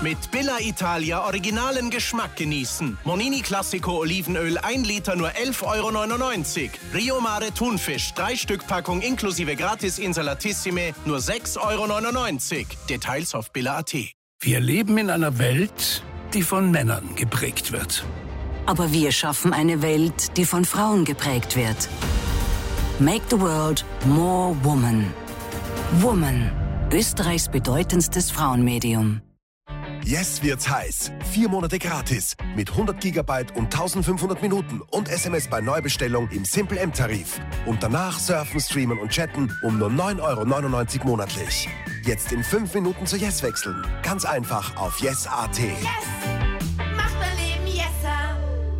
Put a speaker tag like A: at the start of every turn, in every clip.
A: Mit Billa Italia originalen Geschmack genießen. Monini Classico Olivenöl 1 Liter nur 11,99 €. Rio Mare Thunfisch 3 Stück Packung inklusive Gratis Insalatissime nur 6,99 €. Details auf billa.at.
B: Wir leben in einer Welt, die von Männern geprägt wird.
C: Aber wir schaffen eine Welt, die von Frauen geprägt wird. Make the world more woman. Woman, Österreichs bedeutendstes Frauenmedium.
D: Yes wird's heiß. 4 Monate gratis. Mit 100 GB und 1500 Minuten und SMS bei Neubestellung im Simple M-Tarif. Und danach surfen, streamen und chatten um nur 9,99 € monatlich. Jetzt in 5 Minuten zu Yes wechseln. Ganz einfach auf yes.at.
E: Yes! Macht mein Leben yesser.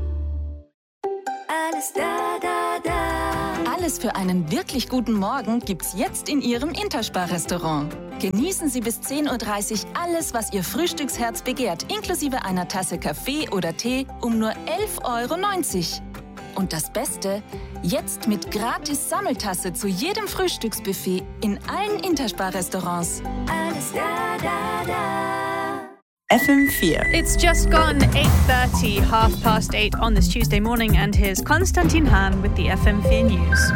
E: Alles da, da, da.
F: Alles für einen wirklich guten Morgen gibt's jetzt in Ihrem Interspar-Restaurant. Genießen Sie bis 10:30 Uhr alles, was Ihr Frühstücksherz begehrt, inklusive einer Tasse Kaffee oder Tee um nur 11,90 €. Und das Beste, jetzt mit gratis Sammeltasse zu jedem Frühstücksbuffet in allen Interspar-Restaurants.
E: Alles da, da, da.
G: FM4.
H: It's just gone 8:30, 8:30 on this Tuesday morning, and here's Konstantin Hahn with the FM4 News.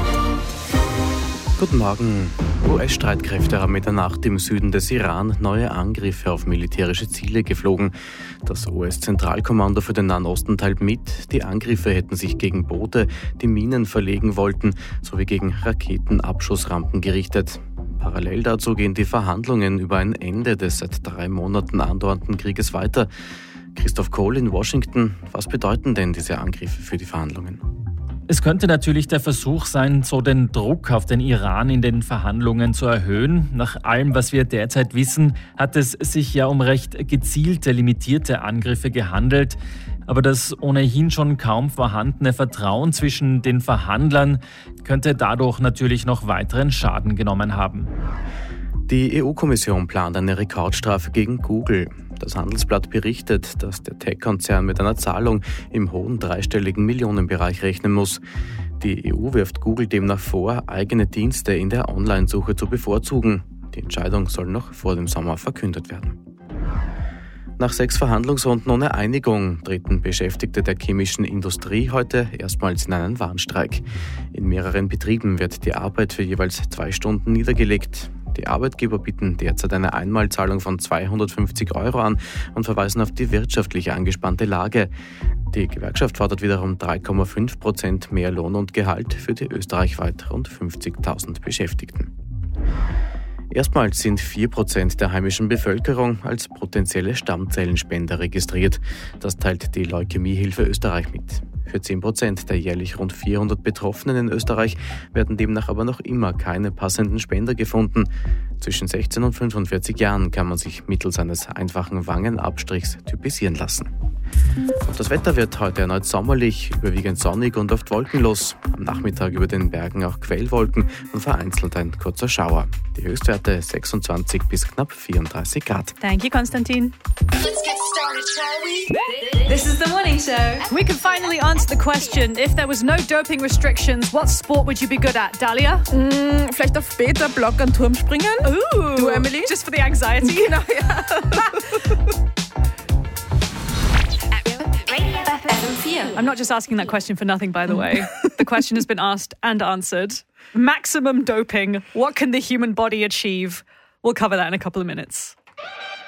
I: Guten Morgen. US-Streitkräfte haben Mitternacht im Süden des Iran neue Angriffe auf militärische Ziele geflogen. Das US-Zentralkommando für den Nahen Osten teilt mit, die Angriffe hätten sich gegen Boote, die Minen verlegen wollten, sowie gegen Raketenabschussrampen gerichtet. Parallel dazu gehen die Verhandlungen über ein Ende des seit 3 Monaten andauernden Krieges weiter. Christoph Kohl in Washington. Was bedeuten denn diese Angriffe für die Verhandlungen?
J: Es könnte natürlich der Versuch sein, so den Druck auf den Iran in den Verhandlungen zu erhöhen. Nach allem, was wir derzeit wissen, hat es sich ja um recht gezielte, limitierte Angriffe gehandelt. Aber das ohnehin schon kaum vorhandene Vertrauen zwischen den Verhandlern könnte dadurch natürlich noch weiteren Schaden genommen haben.
I: Die EU-Kommission plant eine Rekordstrafe gegen Google. Das Handelsblatt berichtet, dass der Tech-Konzern mit einer Zahlung im hohen dreistelligen Millionenbereich rechnen muss. Die EU wirft Google demnach vor, eigene Dienste in der Online-Suche zu bevorzugen. Die Entscheidung soll noch vor dem Sommer verkündet werden. Nach 6 Verhandlungsrunden ohne Einigung treten Beschäftigte der chemischen Industrie heute erstmals in einen Warnstreik. In mehreren Betrieben wird die Arbeit für jeweils 2 Stunden niedergelegt. Die Arbeitgeber bieten derzeit eine Einmalzahlung von 250 € an und verweisen auf die wirtschaftlich angespannte Lage. Die Gewerkschaft fordert wiederum 3,5% mehr Lohn und Gehalt für die österreichweit rund 50.000 Beschäftigten. Erstmals sind 4% der heimischen Bevölkerung als potenzielle Stammzellenspender registriert. Das teilt die Leukämiehilfe Österreich mit. Für 10% der jährlich rund 400 Betroffenen in Österreich werden demnach aber noch immer keine passenden Spender gefunden. Zwischen 16 und 45 Jahren kann man sich mittels eines einfachen Wangenabstrichs typisieren lassen. Das Wetter wird heute erneut sommerlich, überwiegend sonnig und oft wolkenlos. Am Nachmittag über den Bergen auch Quellwolken und vereinzelt ein kurzer Schauer. Die Höchstwerte 26 bis knapp 34 Grad.
H: Thank you, Konstantin.
E: Let's get started, shall we?
G: This is the morning show.
H: We can finally answer the question, if there was no doping restrictions, what sport would you be good at? Dahlia?
G: Vielleicht auf Beta-Block an Turm springen?
H: Ooh.
G: Du, Emily?
H: Just for the anxiety?
G: Genau, ja.
E: FM4.
H: I'm not just asking that question for nothing, by the way. The question has been asked and answered. Maximum doping. What can the human body achieve? We'll cover that in a couple of minutes.